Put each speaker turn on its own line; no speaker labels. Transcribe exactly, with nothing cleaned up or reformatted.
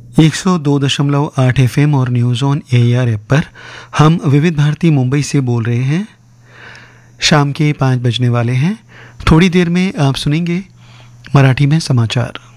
एक सौ दो दशमलव आठ एफ एम और news on A R app पर हम विविध भारती मुंबई से बोल रहे हैं। शाम के पाँच बजने वाले हैं। थोड़ी देर में आप सुनेंगे मराठी में समाचार।